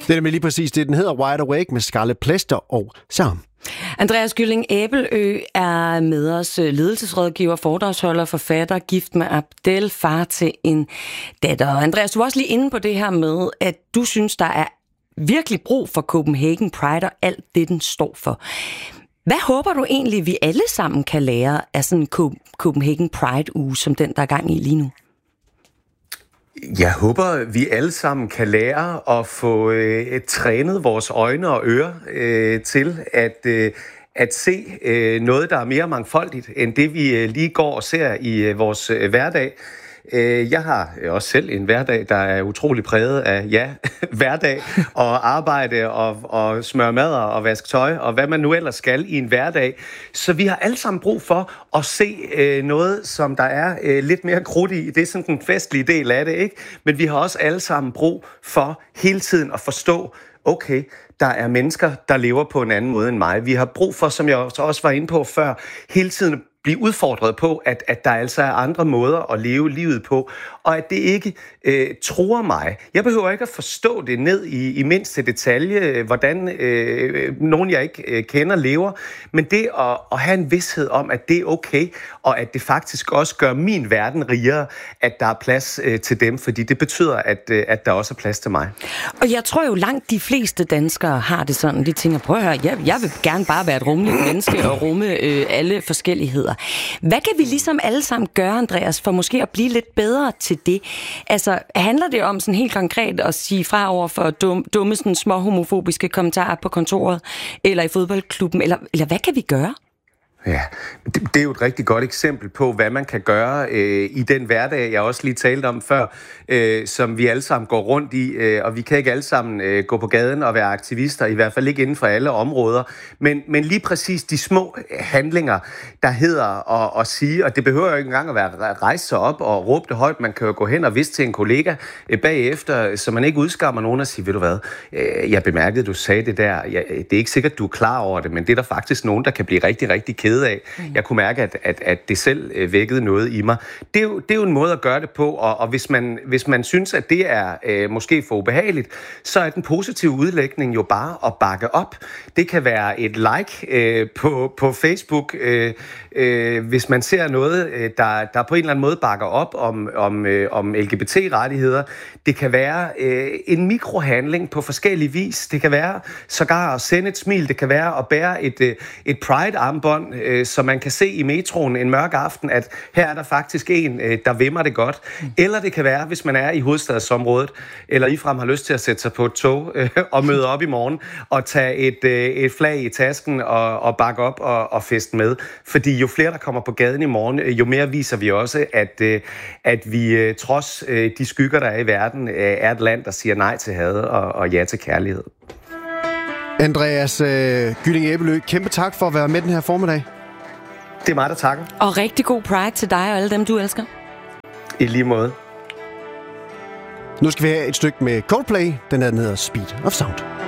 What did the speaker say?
Det er nemlig lige præcis det. Den hedder Wide Awake med Scarlet Pleasure og Sam. Andreas Gylling Æbelø er med os, ledelsesrådgiver, foredragsholder, forfatter, gift med Abdel, far til en datter. Andreas, du var også lige inde på det her med, at du synes, der er virkelig brug for Copenhagen Pride og alt det, den står for. Hvad håber du egentlig, vi alle sammen kan lære af sådan en Copenhagen Pride-uge, som den, der er gang i lige nu? Jeg håber, vi alle sammen kan lære at få trænet vores øjne og ører til at se noget, der er mere mangfoldigt, end det vi lige går og ser i vores hverdag. Jeg har også selv en hverdag, der er utrolig præget af, hverdag og arbejde og smøre mad og vaske tøj og hvad man nu ellers skal i en hverdag. Så vi har alle sammen brug for at se noget, som der er lidt mere krudt i. Det er sådan den festlige del af det, ikke? Men vi har også alle sammen brug for hele tiden at forstå, okay, der er mennesker, der lever på en anden måde end mig. Vi har brug for, som jeg også var inde på før, hele tiden blive udfordret på, at der altså er andre måder at leve livet på, og at det ikke truer mig. Jeg behøver ikke at forstå det ned i mindste detalje, hvordan nogen, jeg ikke kender, lever, men det at have en vished om, at det er okay, og at det faktisk også gør min verden rigere, at der er plads til dem, fordi det betyder, at der også er plads til mig. Og jeg tror jo langt de fleste danskere har det sådan, de tænker, prøv at høre, jeg vil gerne bare være et rummeligt menneske og rumme alle forskelligheder. Hvad kan vi ligesom alle sammen gøre, Andreas, for måske at blive lidt bedre til det? Altså, handler det om sådan helt konkret at sige fra over for dumme sådan små homofobiske kommentarer på kontoret, eller i fodboldklubben, eller hvad kan vi gøre? Ja, det er jo et rigtig godt eksempel på, hvad man kan gøre i den hverdag, jeg også lige talte om før, som vi alle sammen går rundt i, og vi kan ikke alle sammen gå på gaden og være aktivister, i hvert fald ikke inden for alle områder, men lige præcis de små handlinger, der hedder at sige, og det behøver jo ikke engang at være rejse sig op og råbe det højt, man kan jo gå hen og vise til en kollega bagefter, så man ikke udskammer nogen og sige, ved du hvad, jeg bemærkede, du sagde det der, det er ikke sikkert, du er klar over det, men det er der faktisk nogen, der kan blive rigtig, rigtig ked af. Jeg kunne mærke, at det selv vækkede noget i mig. Det er jo en måde at gøre det på, og hvis man synes, at det er måske for ubehageligt, så er den positive udlægning jo bare at bakke op. Det kan være et like på Facebook, hvis man ser noget, der på en eller anden måde bakker op om LGBT-rettigheder. Det kan være en mikrohandling på forskellige vis. Det kan være sågar at sende et smil. Det kan være at bære et Pride-armbånd, så man kan se i metroen en mørk aften, at her er der faktisk en, der vimmer det godt. Eller det kan være, hvis man er i hovedstadsområdet, eller ligefrem har lyst til at sætte sig på et tog og møde op i morgen, og tage et flag i tasken og bakke op og feste med. Fordi jo flere, der kommer på gaden i morgen, jo mere viser vi også, at vi trods de skygger, der er i verden, er et land, der siger nej til had og ja til kærlighed. Andreas Gylling Æbelø, kæmpe tak for at være med den her formiddag. Det er mig, der takker. Og rigtig god Pride til dig og alle dem, du elsker. I lige måde. Nu skal vi have et stykke med Coldplay. Den hedder Speed of Sound.